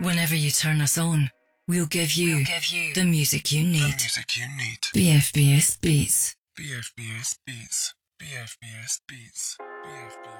Whenever you turn us on, we'll give you the music you need. BFBS Beats. BFBS Beats. BFBS Beats. BFBS.